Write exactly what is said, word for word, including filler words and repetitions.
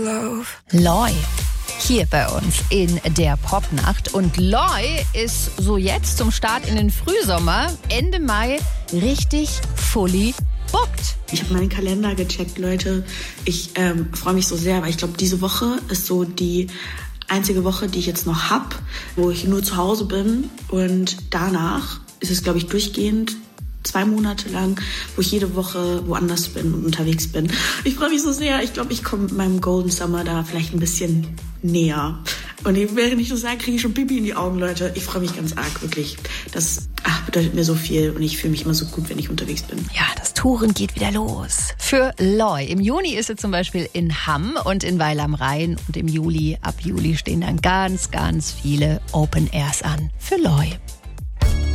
Loi. Hier bei uns in der Popnacht. Und Loi ist so jetzt zum Start in den Frühsommer, Ende Mai, richtig fully booked. Ich habe meinen Kalender gecheckt, Leute. Ich ähm, freue mich so sehr, weil ich glaube, diese Woche ist so die einzige Woche, die ich jetzt noch habe, wo ich nur zu Hause bin. Und danach ist es, glaube ich, durchgehend zwei Monate lang, wo ich jede Woche woanders bin und unterwegs bin. Ich freue mich so sehr. Ich glaube, ich komme mit meinem Golden Summer da vielleicht ein bisschen näher. Und während ich das sage, kriege ich schon Pipi in die Augen, Leute. Ich freue mich ganz arg, wirklich. Das ach, bedeutet mir so viel und ich fühle mich immer so gut, wenn ich unterwegs bin. Ja, das Touren geht wieder los. Für Loi. Im Juni ist sie zum Beispiel in Hamm und in Weil am Rhein. Und im Juli, ab Juli stehen dann ganz, ganz viele Open Airs an für Loi.